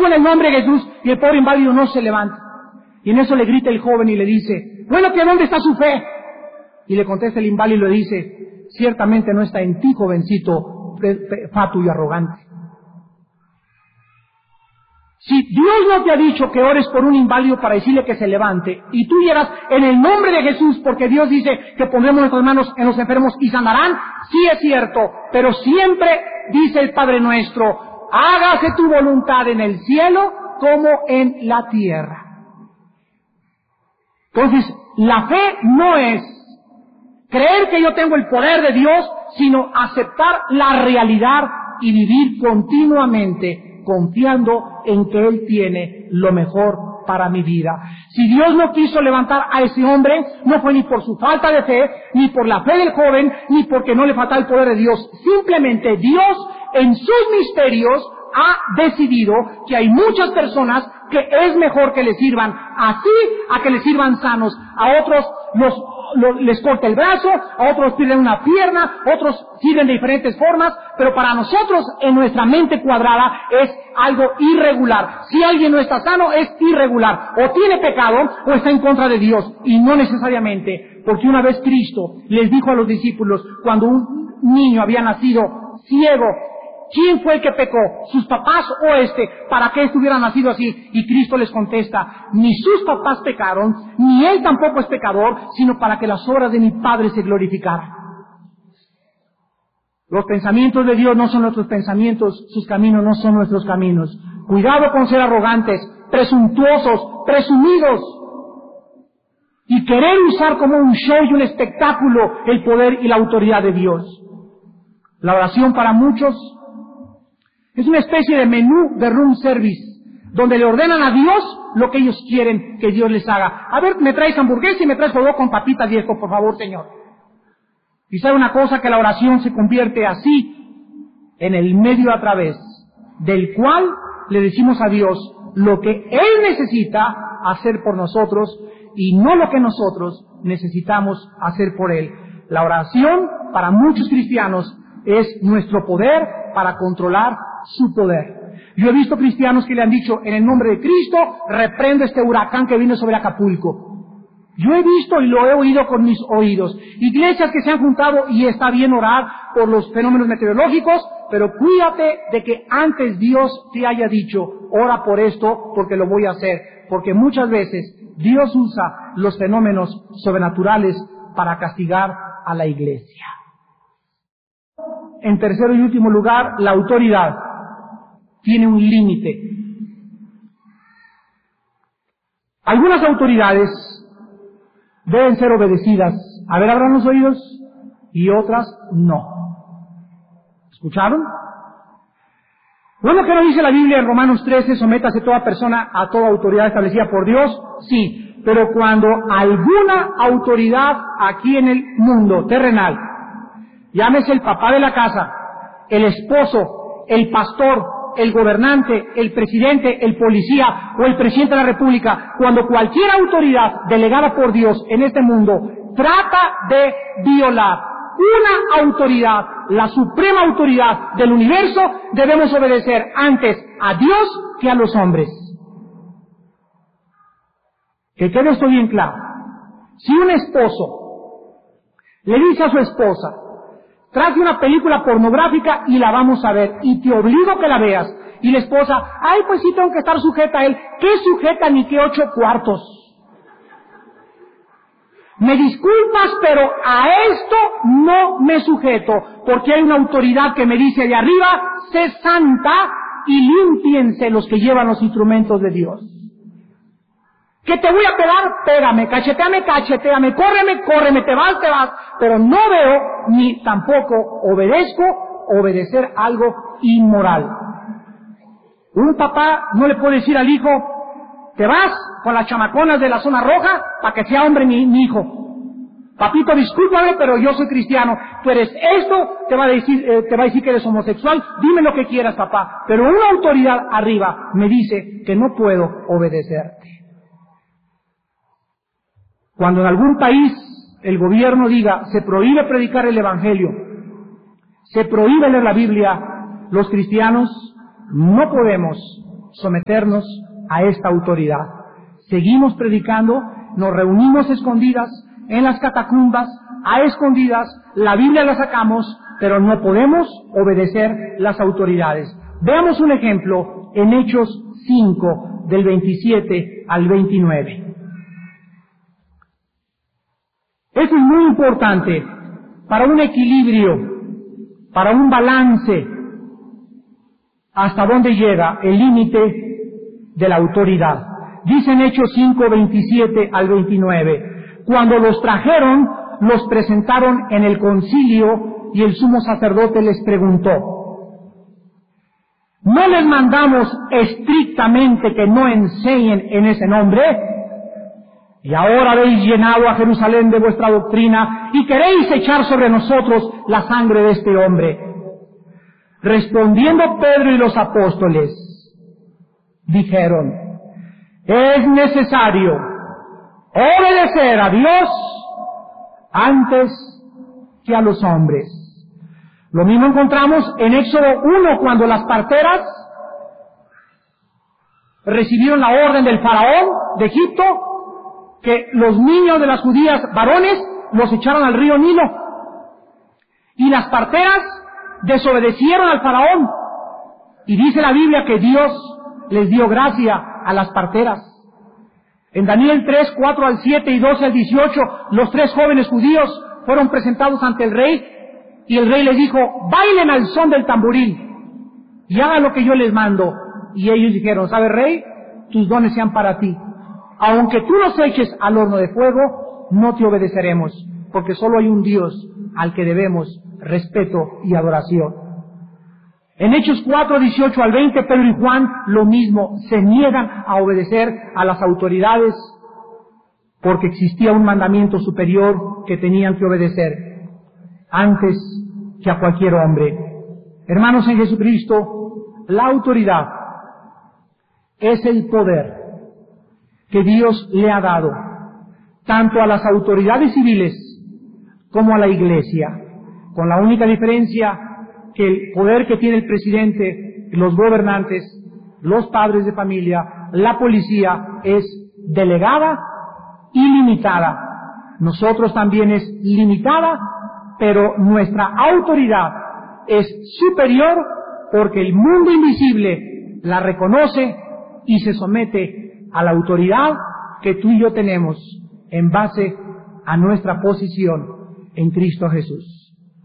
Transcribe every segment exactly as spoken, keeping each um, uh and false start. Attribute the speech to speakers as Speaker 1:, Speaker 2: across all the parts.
Speaker 1: bendigo en el nombre de Jesús, y el pobre inválido no se levanta. Y en eso le grita el joven y le dice, bueno, ¿que dónde está su fe? Y le contesta el inválido y le dice, ciertamente no está en ti, jovencito, fatuo y arrogante. Si Dios no te ha dicho que ores por un inválido para decirle que se levante, y tú llegas en el nombre de Jesús, porque Dios dice que pondremos nuestras manos en los enfermos y sanarán, sí es cierto, pero siempre dice el Padre nuestro, hágase tu voluntad en el cielo como en la tierra. Entonces, la fe no es creer que yo tengo el poder de Dios, sino aceptar la realidad y vivir continuamente confiando en que Él tiene lo mejor para mi vida. Si Dios no quiso levantar a ese hombre, no fue ni por su falta de fe, ni por la fe del joven, ni porque no le faltaba el poder de Dios. Simplemente Dios, en sus misterios, ha decidido que hay muchas personas que es mejor que les sirvan así a que les sirvan sanos. A otros los, los, les corta el brazo, a otros pierden una pierna, otros sirven de diferentes formas, pero para nosotros en nuestra mente cuadrada es algo irregular. Si alguien no está sano es irregular, o tiene pecado o está en contra de Dios, y no necesariamente, porque una vez Cristo les dijo a los discípulos, cuando un niño había nacido ciego, ¿quién fue el que pecó? ¿Sus papás o este? ¿Para qué estuviera nacido así? Y Cristo les contesta, ni sus papás pecaron, ni él tampoco es pecador, sino para que las obras de mi Padre se glorificaran. Los pensamientos de Dios no son nuestros pensamientos, sus caminos no son nuestros caminos. Cuidado con ser arrogantes, presuntuosos, presumidos, y querer usar como un show y un espectáculo el poder y la autoridad de Dios. La oración para muchos es una especie de menú de room service, donde le ordenan a Dios lo que ellos quieren que Dios les haga. A ver, me traes hamburguesa y me traes pollo con papitas y esto, por favor, Señor. Y sabe una cosa, que la oración se convierte así en el medio a través del cual le decimos a Dios lo que Él necesita hacer por nosotros y no lo que nosotros necesitamos hacer por Él. La oración, para muchos cristianos, es nuestro poder para controlar su poder. Yo he visto cristianos que le han dicho, en el nombre de Cristo, reprendo este huracán que vino sobre Acapulco. Yo he visto y lo he oído con mis oídos. Iglesias que se han juntado y está bien orar por los fenómenos meteorológicos, pero cuídate de que antes Dios te haya dicho, ora por esto porque lo voy a hacer. Porque muchas veces Dios usa los fenómenos sobrenaturales para castigar a la iglesia. En tercero y último lugar, la autoridad tiene un límite. Algunas autoridades deben ser obedecidas. A ver, abran los oídos. Y otras no. ¿Escucharon? Bueno, ¿qué nos dice la Biblia en Romanos trece? Sométase toda persona a toda autoridad establecida por Dios. Sí, pero cuando alguna autoridad aquí en el mundo terrenal, llámese el papá de la casa, el esposo, el pastor, el gobernante, el presidente, el policía o el presidente de la república, cuando cualquier autoridad delegada por Dios en este mundo trata de violar una autoridad, la suprema autoridad del universo, debemos obedecer antes a Dios que a los hombres. Que quede esto bien claro. Si un esposo le dice a su esposa, traje una película pornográfica y la vamos a ver, y te obligo a que la veas. Y la esposa, ay, pues sí tengo que estar sujeta a él. ¿Qué sujeta ni qué ocho cuartos? Me disculpas, pero a esto no me sujeto, porque hay una autoridad que me dice de arriba, sé santa y límpiense los que llevan los instrumentos de Dios. ¿Que te voy a pegar? Pégame, cacheteame, cacheteame, córreme, córreme, te vas, te vas. Pero no veo, ni tampoco obedezco, obedecer algo inmoral. Un papá no le puede decir al hijo, te vas con las chamaconas de la zona roja para que sea hombre mi, mi hijo. Papito, discúlpame, pero yo soy cristiano. Tú eres esto, te va a decir, eh, te va a decir que eres homosexual. Dime lo que quieras, papá. Pero una autoridad arriba me dice que no puedo obedecerte. Cuando en algún país el gobierno diga, se prohíbe predicar el evangelio, se prohíbe leer la Biblia, los cristianos no podemos someternos a esta autoridad. Seguimos predicando, nos reunimos escondidas en las catacumbas, a escondidas, la Biblia la sacamos, pero no podemos obedecer las autoridades. Veamos un ejemplo en Hechos cinco, del veintisiete al veintinueve. Esto es muy importante para un equilibrio, para un balance, hasta dónde llega el límite de la autoridad. Dice en Hechos cinco, veintisiete al veintinueve, cuando los trajeron, los presentaron en el concilio y el sumo sacerdote les preguntó, ¿no les mandamos estrictamente que no enseñen en ese nombre? Y ahora habéis llenado a Jerusalén de vuestra doctrina y queréis echar sobre nosotros la sangre de este hombre. Respondiendo Pedro y los apóstoles, dijeron, es necesario obedecer a Dios antes que a los hombres. Lo mismo encontramos en Éxodo uno, cuando las parteras recibieron la orden del faraón de Egipto, que los niños de las judías varones los echaron al río Nilo. Y las parteras desobedecieron al faraón. Y dice la Biblia que Dios les dio gracia a las parteras. En Daniel tres, cuatro al siete y doce al dieciocho, los tres jóvenes judíos fueron presentados ante el rey, y el rey les dijo, bailen al son del tamboril, y hagan lo que yo les mando. Y ellos dijeron, ¿sabe, rey? Tus dones sean para ti. Aunque tú nos eches al horno de fuego, no te obedeceremos, porque solo hay un Dios al que debemos respeto y adoración. En Hechos cuatro, dieciocho al veinte, Pedro y Juan lo mismo, se niegan a obedecer a las autoridades porque existía un mandamiento superior que tenían que obedecer antes que a cualquier hombre. Hermanos en Jesucristo, la autoridad es el poder que Dios le ha dado tanto a las autoridades civiles como a la Iglesia, con la única diferencia que el poder que tiene el presidente, los gobernantes, los padres de familia, la policía, es delegada y limitada. Nosotros también es limitada, pero nuestra autoridad es superior porque el mundo invisible la reconoce y se somete a la autoridad que tú y yo tenemos en base a nuestra posición en Cristo Jesús.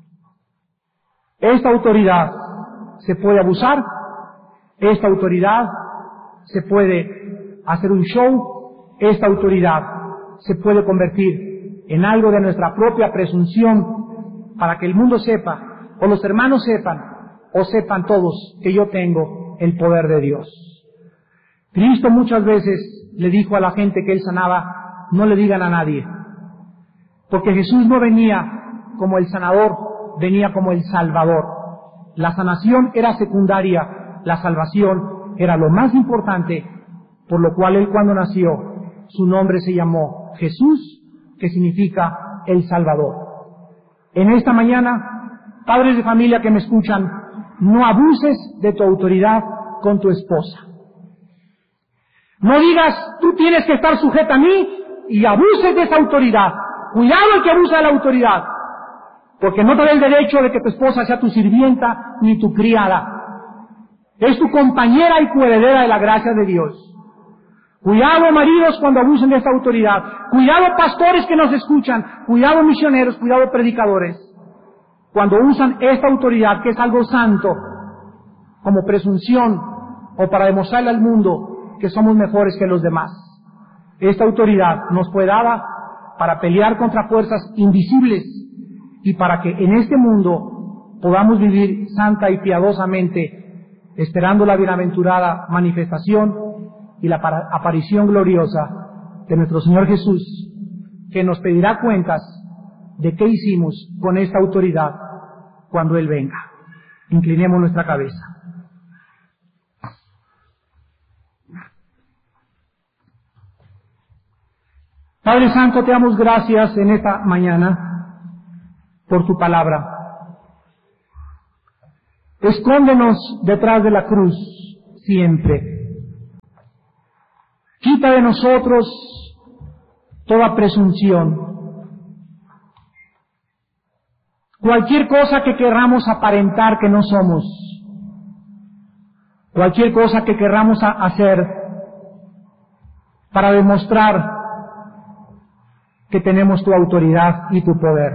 Speaker 1: Esta autoridad se puede abusar, esta autoridad se puede hacer un show, esta autoridad se puede convertir en algo de nuestra propia presunción para que el mundo sepa, o los hermanos sepan, o sepan todos que yo tengo el poder de Dios. Cristo muchas veces le dijo a la gente que Él sanaba, no le digan a nadie, porque Jesús no venía como el sanador, venía como el Salvador. La sanación era secundaria, la salvación era lo más importante, por lo cual Él cuando nació, su nombre se llamó Jesús, que significa el Salvador. En esta mañana, padres de familia que me escuchan, no abuses de tu autoridad con tu esposa. No digas, tú tienes que estar sujeta a mí, y abuses de esa autoridad. Cuidado el que abusa de la autoridad, porque no te da el derecho de que tu esposa sea tu sirvienta ni tu criada. Es tu compañera y coheredera de la gracia de Dios. Cuidado maridos cuando abusen de esta autoridad. Cuidado pastores que nos escuchan. Cuidado misioneros, cuidado predicadores. Cuando usan esta autoridad, que es algo santo, como presunción o para demostrarle al mundo que somos mejores que los demás. Esta autoridad nos fue dada para pelear contra fuerzas invisibles y para que en este mundo podamos vivir santa y piadosamente, esperando la bienaventurada manifestación y la aparición gloriosa de nuestro Señor Jesús, que nos pedirá cuentas de qué hicimos con esta autoridad cuando Él venga. Inclinemos nuestra cabeza. Padre Santo, te damos gracias en esta mañana por tu palabra. Escóndenos detrás de la cruz siempre. Quita de nosotros toda presunción. Cualquier cosa que querramos aparentar que no somos, cualquier cosa que querramos hacer para demostrar que tenemos tu autoridad y tu poder.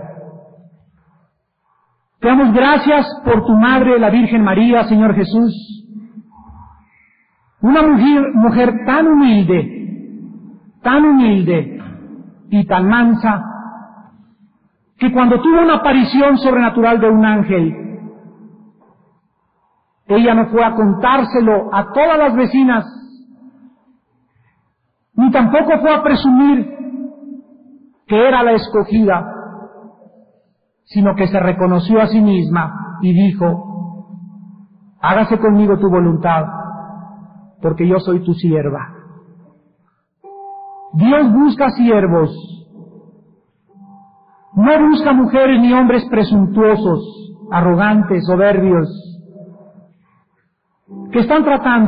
Speaker 1: Te damos gracias por tu Madre, la Virgen María, Señor Jesús, una mujer, mujer tan humilde, tan humilde y tan mansa, que cuando tuvo una aparición sobrenatural de un ángel, ella no fue a contárselo a todas las vecinas, ni tampoco fue a presumir que era la escogida, sino que se reconoció a sí misma y dijo: hágase conmigo tu voluntad, porque yo soy tu sierva. Dios busca siervos, no busca mujeres ni hombres presuntuosos, arrogantes, soberbios, que están tratando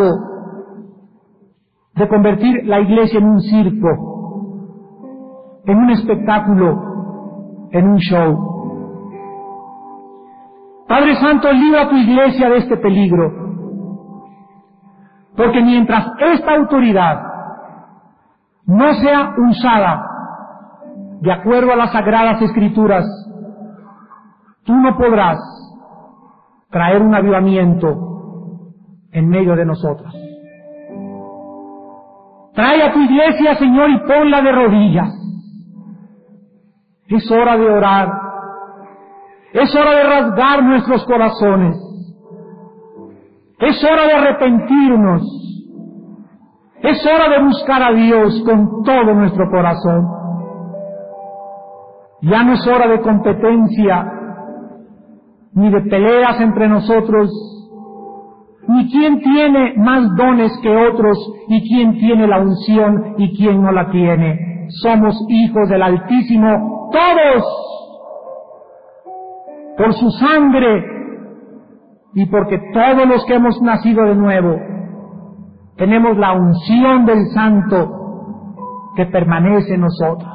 Speaker 1: de convertir la iglesia en un circo, en un espectáculo, en un show. Padre Santo, libra a tu iglesia de este peligro, porque mientras esta autoridad no sea usada de acuerdo a las Sagradas Escrituras, tú no podrás traer un avivamiento en medio de nosotros. Trae a tu iglesia, Señor, y ponla de rodillas. Es hora de orar. Es hora de rasgar nuestros corazones. Es hora de arrepentirnos. Es hora de buscar a Dios con todo nuestro corazón. Ya no es hora de competencia, ni de peleas entre nosotros, ni quién tiene más dones que otros, y quién tiene la unción y quién no la tiene. Somos hijos del Altísimo, todos, por su sangre, y porque todos los que hemos nacido de nuevo tenemos la unción del Santo que permanece en nosotros.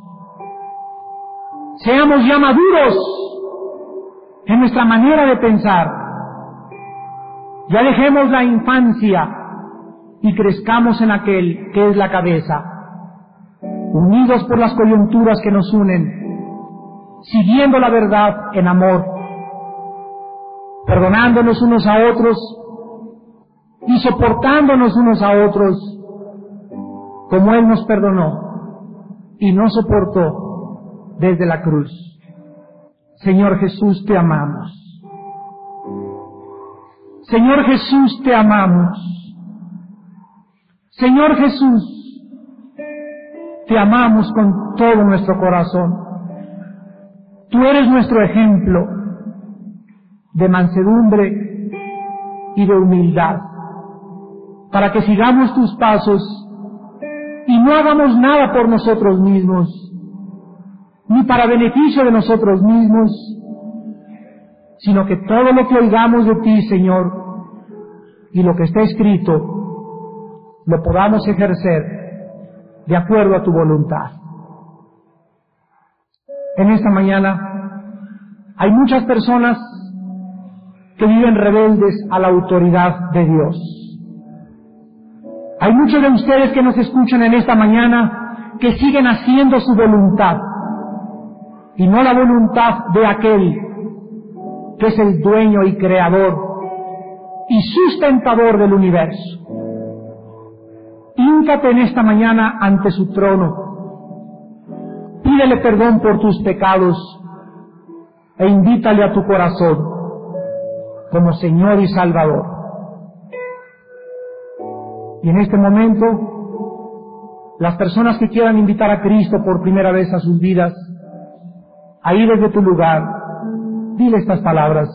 Speaker 1: Seamos ya maduros en nuestra manera de pensar. Ya dejemos la infancia y crezcamos en aquel que es la cabeza, unidos por las coyunturas que nos unen, siguiendo la verdad en amor, perdonándonos unos a otros y soportándonos unos a otros, como Él nos perdonó y nos soportó desde la cruz. Señor Jesús, te amamos. Señor Jesús, te amamos. Señor Jesús, te amamos con todo nuestro corazón. Tú eres nuestro ejemplo de mansedumbre y de humildad, para que sigamos tus pasos y no hagamos nada por nosotros mismos, ni para beneficio de nosotros mismos, sino que todo lo que oigamos de ti, Señor, y lo que está escrito, lo podamos ejercer de acuerdo a tu voluntad. En esta mañana hay muchas personas que viven rebeldes a la autoridad de Dios. Hay muchos de ustedes que nos escuchan en esta mañana que siguen haciendo su voluntad y no la voluntad de aquel que es el dueño y creador y sustentador del universo. Híncate en esta mañana ante su trono, pídele perdón por tus pecados e invítale a tu corazón como Señor y Salvador. Y en este momento, las personas que quieran invitar a Cristo por primera vez a sus vidas, ahí desde tu lugar, dile estas palabras: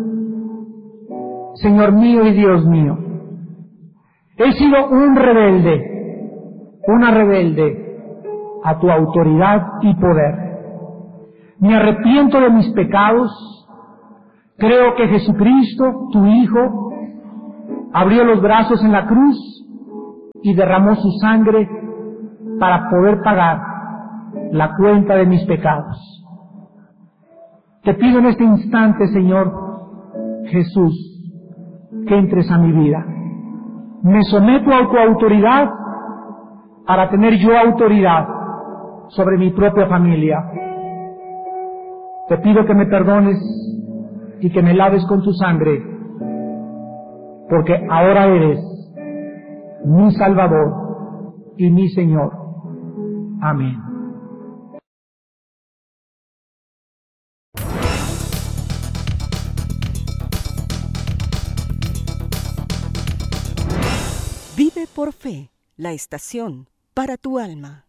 Speaker 1: Señor mío y Dios mío, he sido un rebelde, una rebelde a tu autoridad y poder. Me arrepiento de mis pecados. Creo que Jesucristo, tu Hijo, abrió los brazos en la cruz y derramó su sangre para poder pagar la cuenta de mis pecados. Te pido en este instante, Señor Jesús, que entres a mi vida. Me someto a tu autoridad para tener yo autoridad sobre mi propia familia. Te pido que me perdones y que me laves con tu sangre, porque ahora eres mi Salvador y mi Señor. Amén.
Speaker 2: Vive por fe, la estación para tu alma.